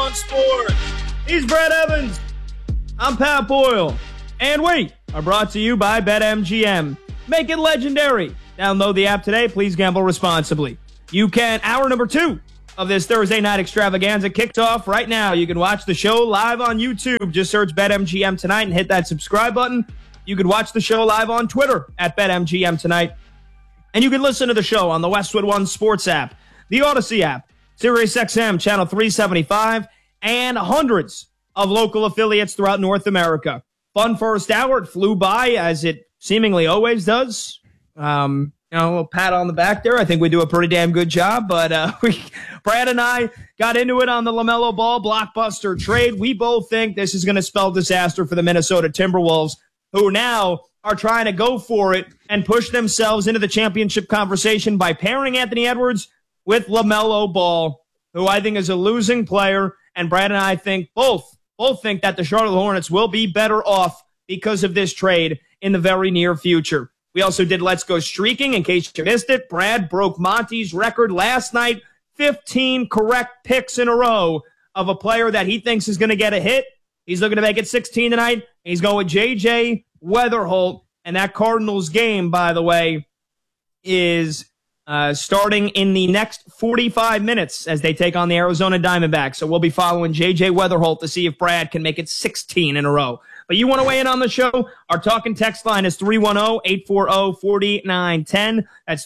One Sports. He's Brad Evans. I'm Pat Boyle. And we are brought to you by BetMGM. Make it legendary. Download the app today. Please gamble responsibly. You can. Hour number 2 of this Thursday night extravaganza kicked off right now. You can watch the show live on YouTube. Just search BetMGM Tonight and hit that subscribe button. You can watch the show live on Twitter at BetMGM Tonight. And you can listen to the show on the Westwood One Sports app, the Odyssey app, SiriusXM Channel 375, and hundreds of local affiliates throughout North America. Fun first hour. It flew by, as it seemingly always does. A little pat on the back there. I think we do a pretty damn good job. But Brad and I got into it on the LaMelo Ball blockbuster trade. We both think this is going to spell disaster for the Minnesota Timberwolves, who now are trying to go for it and push themselves into the championship conversation by pairing Anthony Edwards with LaMelo Ball, who I think is a losing player. And Brad and I think both think that the Charlotte Hornets will be better off because of this trade in the very near future. We also did Let's Go Streaking, in case you missed it. Brad broke Monty's record last night, 15 correct picks in a row of a player that he thinks is going to get a hit. He's looking to make it 16 tonight. He's going with J.J. Weatherholt, and that Cardinals game, by the way, is starting in the next 45 minutes as they take on the Arizona Diamondbacks. So we'll be following J.J. Weatherholt to see if Brad can make it 16 in a row. But you want to weigh in on the show? Our talking text line is 310-840-4910. That's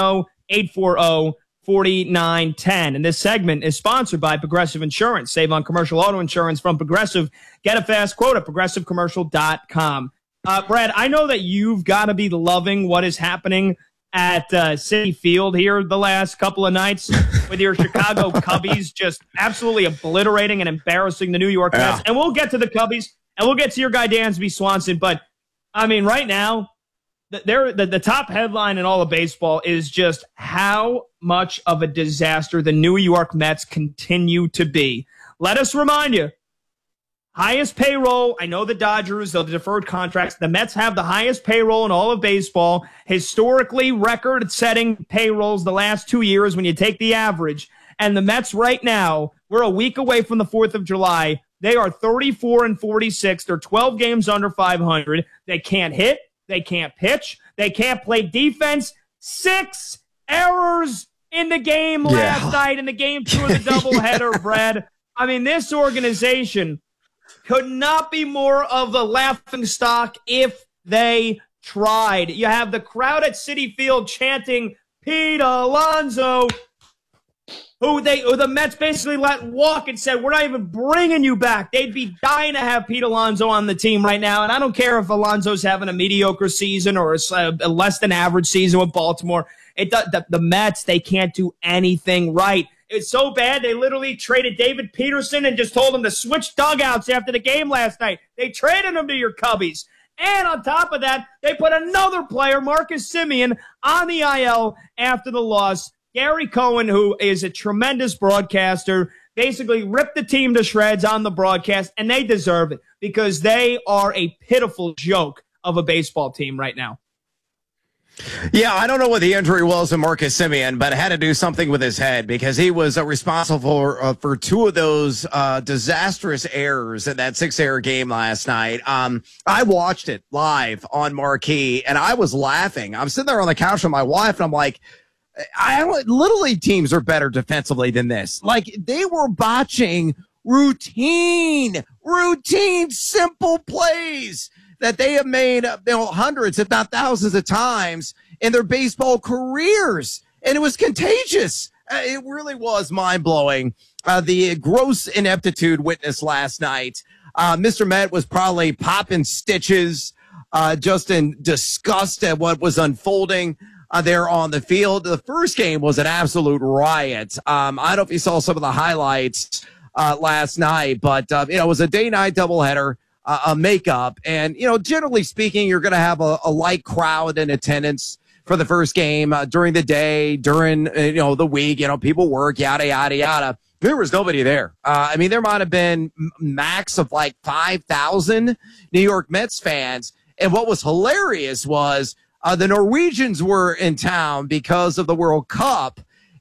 310-840-4910. And this segment is sponsored by Progressive Insurance. Save on commercial auto insurance from Progressive. Get a fast quote at progressivecommercial.com. Brad, I know that you've got to be loving what is happening at Citi Field here the last couple of nights with your Chicago Cubbies just absolutely obliterating and embarrassing the New York Mets. And we'll get to the Cubbies, and we'll get to your guy Dansby Swanson. But, I mean, right now, the top headline in all of baseball is just how much of a disaster the New York Mets continue to be. Let us remind you, highest payroll. I know the Dodgers, the deferred contracts. The Mets have the highest payroll in all of baseball. Historically, record-setting payrolls the last 2 years when you take the average. And the Mets right now, we're a week away from the 4th of July. They are 34-46. They're 12 games under 500. They can't hit. They can't pitch. They can't play defense. 6 errors in the game last night in the game 2 of the doubleheader, Brad. I mean, this organization could not be more of a laughingstock if they tried. You have the crowd at Citi Field chanting Pete Alonso, who the Mets basically let walk and said, we're not even bringing you back. They'd be dying to have Pete Alonso on the team right now. And I don't care if Alonso's having a mediocre season or a less than average season with Baltimore. The Mets, they can't do anything right. It's so bad, they literally traded David Peterson and just told him to switch dugouts after the game last night. They traded him to your Cubbies. And on top of that, they put another player, Marcus Semien, on the IL after the loss. Gary Cohen, who is a tremendous broadcaster, basically ripped the team to shreds on the broadcast, and they deserve it because they are a pitiful joke of a baseball team right now. Yeah, I don't know what the injury was to Marcus Semien, but it had to do something with his head because he was responsible for 2 of those disastrous errors in that 6-error game last night. I watched it live on Marquee, and I was laughing. I'm sitting there on the couch with my wife, and I'm like, Little League teams are better defensively than this. Like, they were botching routine, simple plays that they have made hundreds, if not thousands of times in their baseball careers. And it was contagious. It really was mind-blowing. The gross ineptitude witnessed last night. Mr. Met was probably popping stitches, just in disgust at what was unfolding there on the field. The first game was an absolute riot. I don't know if you saw some of the highlights last night, but it was a day-night doubleheader. A makeup. And, generally speaking, you're going to have a light crowd in attendance for the first game during the day, during, the week, people work, yada, yada, yada. There was nobody there. There might have been max of like 5,000 New York Mets fans. And what was hilarious was the Norwegians were in town because of the World Cup.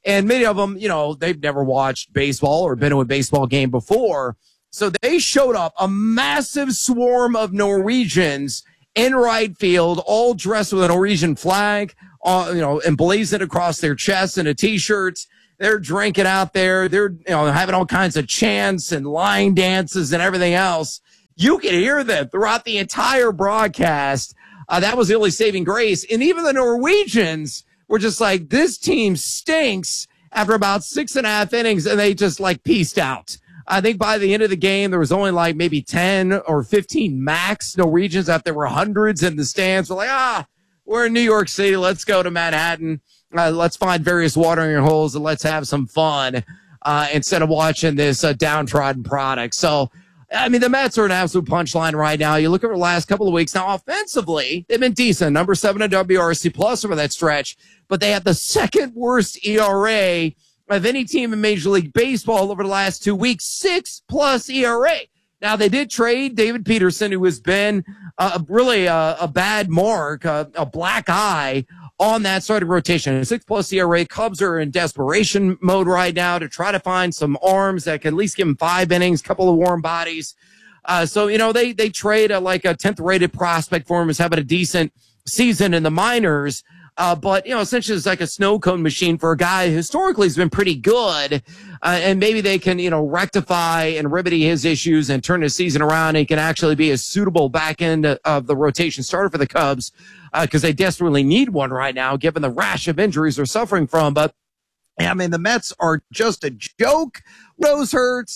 And many of them, they've never watched baseball or been to a baseball game before. So they showed up, a massive swarm of Norwegians in right field, all dressed with a Norwegian flag, emblazoned across their chests and T-shirts. They're drinking out there. They're, having all kinds of chants and line dances and everything else. You could hear them throughout the entire broadcast. That was the only saving grace. And even the Norwegians were just like, this team stinks after about 6.5 innings, and they just peaced out. I think by the end of the game, there was only maybe 10 or 15 max Norwegians out there were hundreds in the stands. We're like, we're in New York City. Let's go to Manhattan. Let's find various watering holes and let's have some fun instead of watching this downtrodden product. So, the Mets are an absolute punchline right now. You look at the last couple of weeks. Now, offensively, they've been decent. Number 7 in WRC plus over that stretch. But they have the second worst ERA of any team in Major League Baseball over the last 2 weeks. 6+ ERA. Now, they did trade David Peterson, who has been really a bad mark, a black eye on that starting rotation. 6+ ERA. Cubs are in desperation mode right now to try to find some arms that can at least give them 5 innings, couple of warm bodies. So, they trade a 10th rated prospect for him, who's having a decent season in the minors. But, essentially it's like a snow cone machine for a guy who historically has been pretty good. And maybe they can, rectify and remedy his issues and turn his season around. And he can actually be a suitable back end of the rotation starter for the Cubs. Cause they desperately need one right now, given the rash of injuries they're suffering from. But the Mets are just a joke. Rose hurts.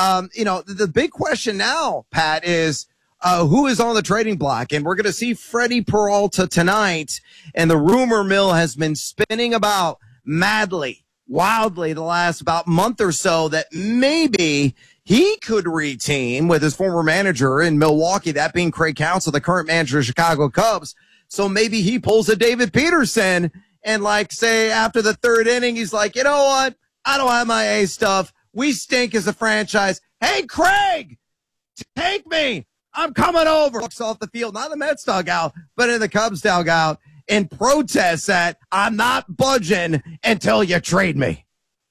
The big question now, Pat, is, who is on the trading block? And we're going to see Freddie Peralta tonight. And the rumor mill has been spinning about madly, wildly the last about month or so that maybe he could reteam with his former manager in Milwaukee, that being Craig Counsell, the current manager of Chicago Cubs. So maybe he pulls a David Peterson and say after the 3rd inning, he's like, you know what? I don't have my A stuff. We stink as a franchise. Hey, Craig, take me. I'm coming over. Walks off the field, not in the Mets dugout, but in the Cubs dugout, and protests that I'm not budging until you trade me.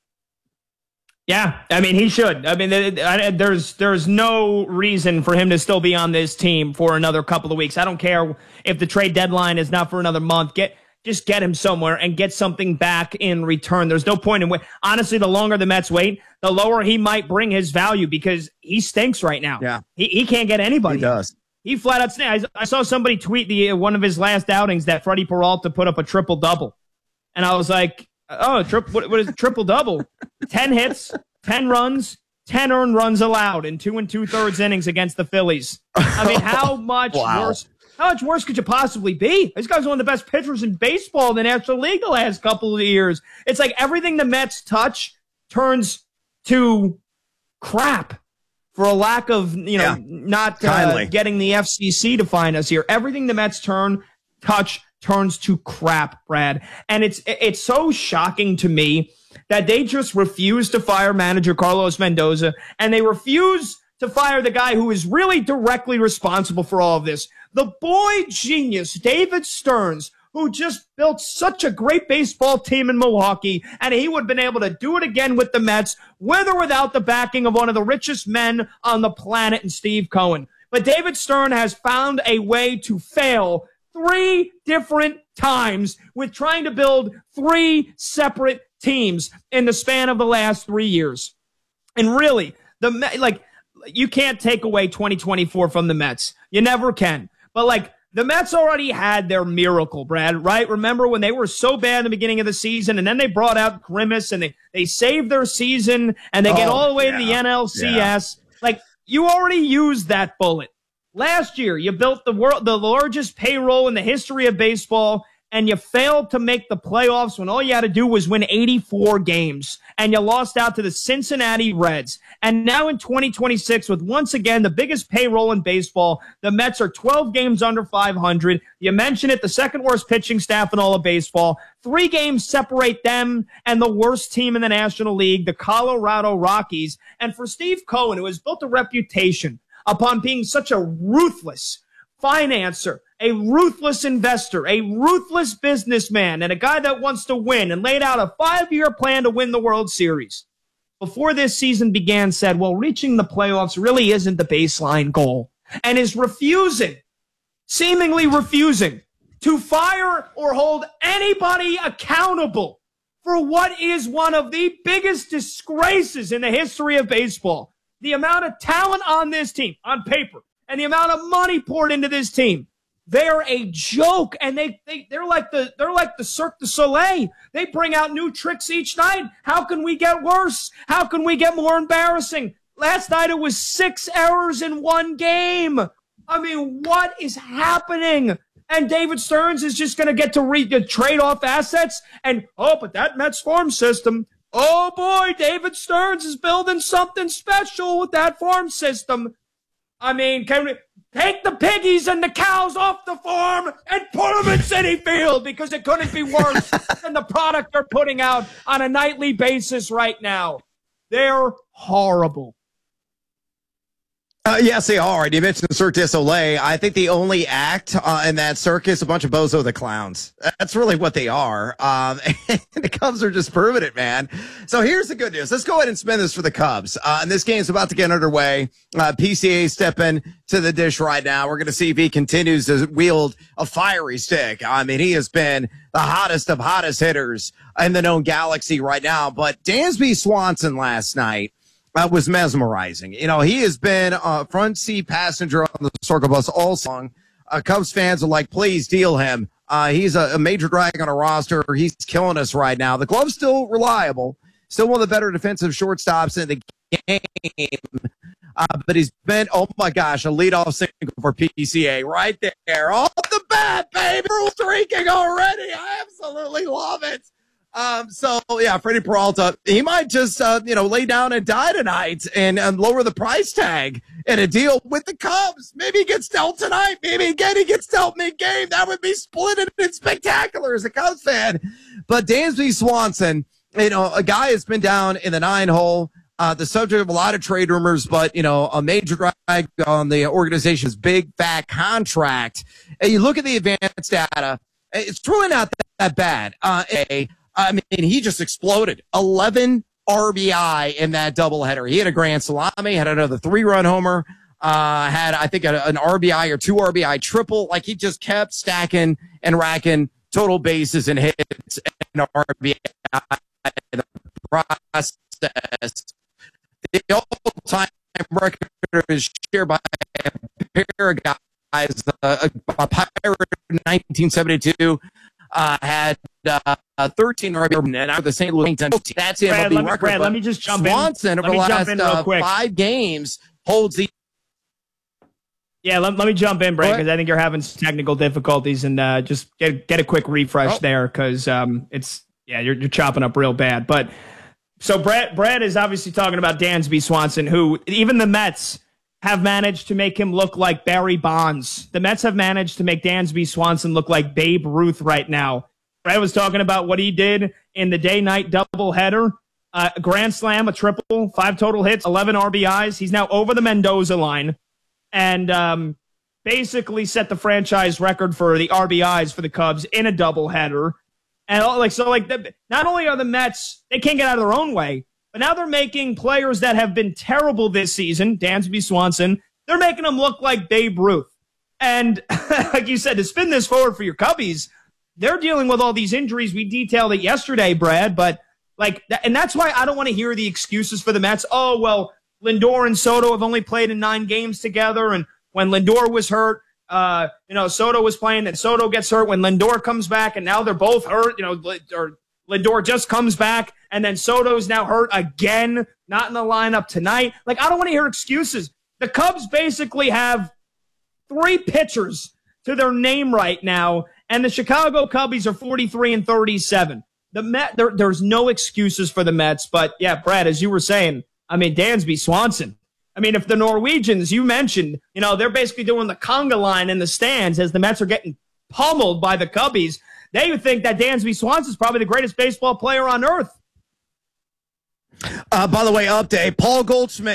Yeah, he should. There's no reason for him to still be on this team for another couple of weeks. I don't care if the trade deadline is not for another month. Just get him somewhere and get something back in return. There's no point in honestly, the longer the Mets wait, the lower he might bring his value because he stinks right now. Yeah. He can't get anybody. He does. He flat out stinks. I saw somebody tweet one of his last outings that Freddie Peralta put up a triple-double. And I was like, what is triple-double? 10 hits, 10 runs, 10 earned runs allowed in 2 2/3 innings against the Phillies. How much worse? How much worse could you possibly be? This guy's one of the best pitchers in baseball in the National League the last couple of years. It's like everything the Mets touch turns to crap for a lack of, not getting the FCC to find us here. Everything the Mets touch turns to crap, Brad. And it's so shocking to me that they just refuse to fire manager Carlos Mendoza, and they refuse to fire the guy who is really directly responsible for all of this. The boy genius, David Stearns, who just built such a great baseball team in Milwaukee, and he would have been able to do it again with the Mets, with or without the backing of one of the richest men on the planet in Steve Cohen. But David Stern has found a way to fail 3 different times with trying to build 3 separate teams in the span of the last 3 years. And really, you can't take away 2024 from the Mets. You never can. But the Mets already had their miracle, Brad, right? Remember when they were so bad in the beginning of the season, and then they brought out Grimace, and they saved their season, and they get all the way to the NLCS. Yeah. You already used that bullet. Last year, you built the largest payroll in the history of baseball, and you failed to make the playoffs when all you had to do was win 84 games, and you lost out to the Cincinnati Reds. And now in 2026, with once again the biggest payroll in baseball, the Mets are 12 games under 500. You mentioned it, the second worst pitching staff in all of baseball. 3 games separate them and the worst team in the National League, the Colorado Rockies. And for Steve Cohen, who has built a reputation upon being such a ruthless financer a ruthless investor, a ruthless businessman, and a guy that wants to win and laid out a 5-year plan to win the World Series, before this season began, said, well, reaching the playoffs really isn't the baseline goal, and is seemingly refusing to fire or hold anybody accountable for what is one of the biggest disgraces in the history of baseball. The amount of talent on this team, on paper, and the amount of money poured into this team. They're a joke, and they're like the Cirque du Soleil. They bring out new tricks each night. How can we get worse? How can we get more embarrassing? Last night it was 6 errors in one game. I mean, what is happening? And David Stearns is just going to get to trade off assets. And, but that Mets farm system, oh boy, David Stearns is building something special with that farm system. I mean, can we take the piggies and the cows off the farm and put them in Citi Field, because it couldn't be worse than the product they're putting out on a nightly basis right now. They're horrible. Yes, they are. And you mentioned Cirque du Soleil. I think the only act in that circus, a bunch of Bozo the Clowns. That's really what they are. And the Cubs are just proving it, man. So here's the good news. Let's go ahead and spin this for the Cubs. And this game's about to get underway. PCA stepping to the dish right now. We're going to see if he continues to wield a fiery stick. I mean, he has been the hottest of hottest hitters in the known galaxy right now. But Dansby Swanson last night was mesmerizing. You know, he has been a front seat passenger on the Circle Bus all song. Cubs fans are like, please deal him. He's a major drag on a roster. He's killing us right now. The club's still reliable, still one of the better defensive shortstops in the game. But he's been, oh my gosh, a leadoff single for PCA right there. Off the bat, baby. We're streaking already. I absolutely love it. So yeah, Freddie Peralta, he might just, lay down and die tonight and lower the price tag in a deal with the Cubs. Maybe he gets dealt tonight. Maybe again, he gets dealt mid-game. That would be splendid and spectacular as a Cubs fan. But Dansby Swanson, a guy has been down in the 9-hole, the subject of a lot of trade rumors, but, a major drag on the organization's big fat contract. And you look at the advanced data, it's really not that bad. I mean, he just exploded. 11 RBI in that doubleheader. He had a grand salami, had another 3-run homer, had, I think, an RBI or 2 RBI triple. Like, he just kept stacking and racking total bases and hits and RBI in the process. The all-time record is shared by a pair of guys. A Pirate in 1972 had 13 RBI, and now the St. Louis. That's him. Brad, let me just jump Swanson in. over the last 5 games holds the. Yeah, let me jump in, Brad, because I think you're having technical difficulties, and just get a quick refresh there, because you're chopping up real bad. But so Brad is obviously talking about Dansby Swanson, who even the Mets have managed to make him look like Barry Bonds. The Mets have managed to make Dansby Swanson look like Babe Ruth right now. Brad was talking about what he did in the day-night doubleheader. A grand slam, a triple, 5 total hits, 11 RBIs. He's now over the Mendoza line and basically set the franchise record for the RBIs for the Cubs in a doubleheader. And not only are the Mets, they can't get out of their own way, but now they're making players that have been terrible this season, Dansby Swanson, they're making them look like Babe Ruth. And like you said, to spin this forward for your Cubbies, they're dealing with all these injuries. We detailed it yesterday, Brad, but and that's why I don't want to hear the excuses for the Mets. Oh, well, Lindor and Soto have only played in 9 games together, and when Lindor was hurt, Soto was playing, and Soto gets hurt when Lindor comes back, and now they're both hurt, or Lindor just comes back, and then Soto's now hurt again, not in the lineup tonight. I don't want to hear excuses. The Cubs basically have 3 pitchers to their name right now, and the Chicago Cubbies are 43-37. There's no excuses for the Mets, but yeah, Brad, as you were saying, I mean, Dansby Swanson. I mean, if the Norwegians you mentioned, they're basically doing the conga line in the stands as the Mets are getting pummeled by the Cubbies, they would think that Dansby Swanson is probably the greatest baseball player on earth. By the way, update, Paul Goldschmidt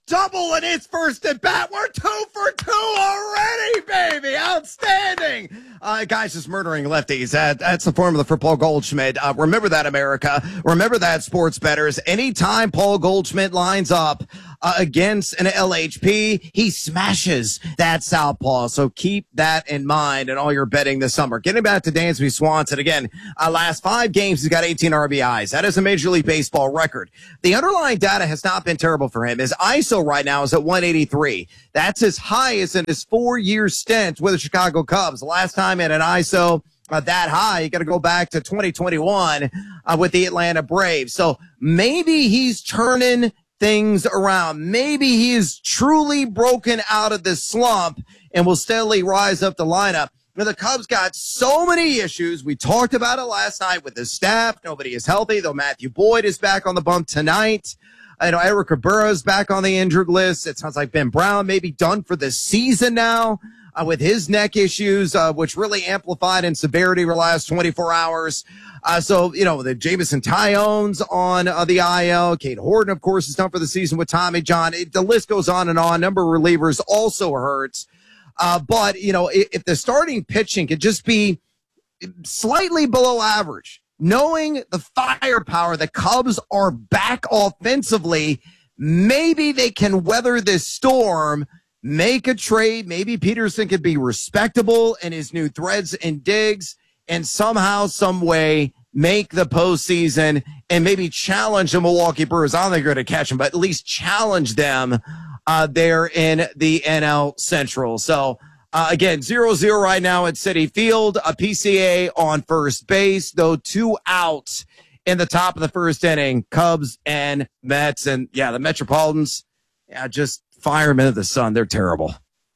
double in his first at bat. We're 2 for 2 already, baby. Outstanding. Guys, just murdering lefties. That's the formula for Paul Goldschmidt. Remember that, America. Remember that, sports bettors. Anytime Paul Goldschmidt lines up against an LHP, he smashes that southpaw. So keep that in mind in all your betting this summer. Getting back to Dansby Swanson again. Last 5 games, he's got 18 RBIs. That is a Major League Baseball record. The underlying data has not been terrible for him. His ISO right now is at 183. That's his highest in his 4-year stint with the Chicago Cubs. The last time at an ISO that high, you got to go back to 2021 with the Atlanta Braves. So maybe he's turning things around. Maybe he is truly broken out of this slump and will steadily rise up the lineup. Now, the Cubs got so many issues. We talked about it last night with the staff. Nobody is healthy, though Matthew Boyd is back on the bump tonight. I know Eric Cabrera is back on the injured list. It sounds like Ben Brown may be done for the season now with his neck issues, which really amplified in severity over the last 24 hours. So, the Jameson Tyone's on the IL. Cade Horton, of course, is done for the season with Tommy John. The list goes on and on. Number of relievers also hurts. But, if the starting pitching could just be slightly below average, knowing the firepower, the Cubs are back offensively, maybe they can weather this storm, make a trade. Maybe Peterson could be respectable in his new threads and digs and somehow, some way make the postseason and maybe challenge the Milwaukee Brewers. I don't think they're going to catch them, but at least challenge them there in the NL Central. So, again, 0-0 right now at Citi Field. A PCA on first base, though 2 out in the top of the first inning. Cubs and Mets. And, the Metropolitans, just fire them into the sun. They're terrible.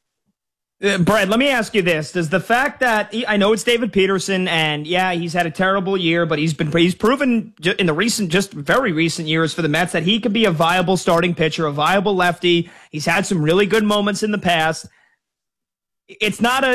Brad, let me ask you this. Does the fact that I know it's David Peterson and he's had a terrible year, but he's proven in the very recent years for the Mets that he could be a viable starting pitcher, a viable lefty. He's had some really good moments in the past. It's not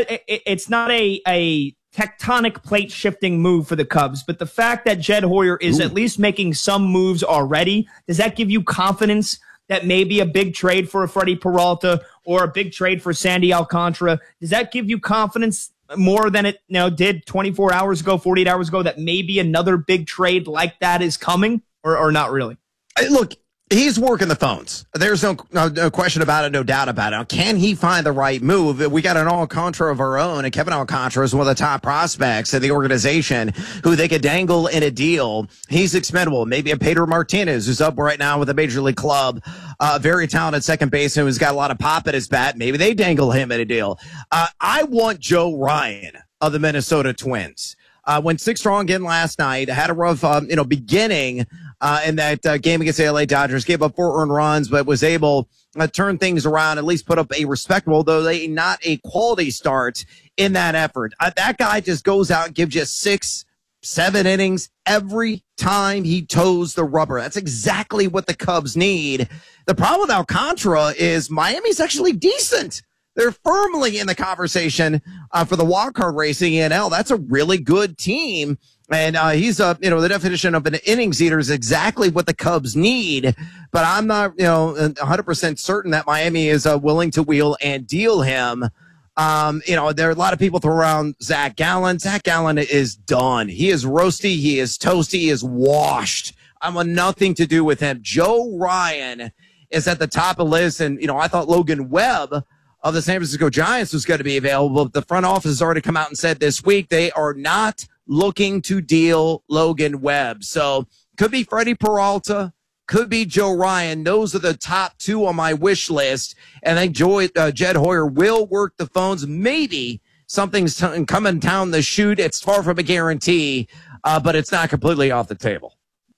a tectonic plate shifting move for the Cubs, but the fact that Jed Hoyer is at least making some moves already, does that give you confidence that maybe a big trade for a Freddie Peralta or a big trade for Sandy Alcantara, does that give you confidence more than it did 24 hours ago, 48 hours ago, that maybe another big trade like that is coming, or not really? Look, he's working the phones. There's no question about it, no doubt about it. Now, can he find the right move? We got an Alcantara of our own, and Kevin Alcantara is one of the top prospects in the organization who they could dangle in a deal. He's expendable. Maybe a Pedro Martinez, who's up right now with a major league club, very talented second baseman who's got a lot of pop at his bat. Maybe they dangle him in a deal. I want Joe Ryan of the Minnesota Twins. Went 6 strong again last night. Had a rough, beginning in that game against the LA Dodgers. Gave up 4 earned runs, but was able to turn things around, at least put up a respectable, though not a quality start in that effort. That guy just goes out and gives you 6, 7 innings every time he toes the rubber. That's exactly what the Cubs need. The problem with Alcantara is Miami's actually decent. They're firmly in the conversation for the wild card race in the NL. That's a really good team. And he's the definition of an innings eater is exactly what the Cubs need. But I'm not, 100% certain that Miami is willing to wheel and deal him. There are a lot of people throw around Zach Gallen. Zach Gallen is done. He is roasty. He is toasty. He is washed. I want nothing to do with him. Joe Ryan is at the top of the list. And, I thought Logan Webb of the San Francisco Giants was going to be available. But the front office has already come out and said this week they are not looking to deal Logan Webb. So could be Freddie Peralta, could be Joe Ryan. Those are the top 2 on my wish list. And I think Jed Hoyer will work the phones. Maybe something's coming down the chute. It's far from a guarantee, but it's not completely off the table.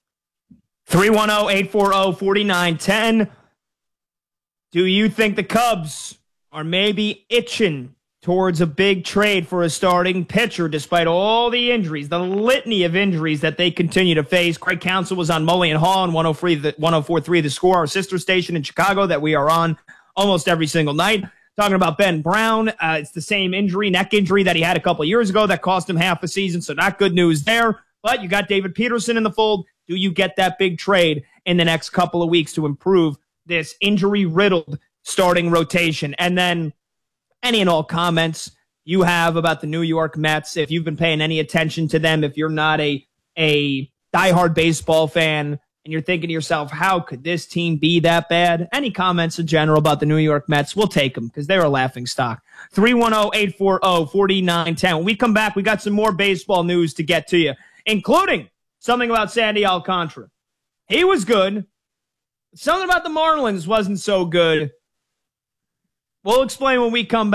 310-840-4910. Do you think the Cubs are maybe itching towards a big trade for a starting pitcher despite all the injuries, the litany of injuries that they continue to face? Craig Counsell was on Mully and Haw on 104.3 The Score, our sister station in Chicago that we are on almost every single night, talking about Ben Brown. It's the same neck injury that he had a couple of years ago that cost him half a season, so not good news there. But you got David Peterson in the fold. Do you get that big trade in the next couple of weeks to improve this injury-riddled starting rotation. And then any and all comments you have about the New York Mets, if you've been paying any attention to them, if you're not a diehard baseball fan and you're thinking to yourself, how could this team be that bad? Any comments in general about the New York Mets, we'll take them because they're a laughing stock. 310-840-4910. When we come back, we got some more baseball news to get to you, including something about Sandy Alcantara. He was good. Something about the Marlins wasn't so good. We'll explain when we come back.